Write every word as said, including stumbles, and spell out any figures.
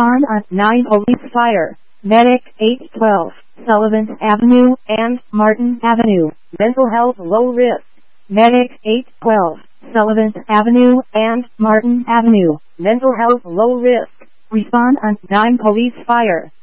Respond on nine Police Fire. Medic eight twelve, Sullivan Avenue and Martin Avenue. Mental health low risk. Medic eight twelve, Sullivan Avenue and Martin Avenue. Mental health low risk. Respond on nine Police Fire.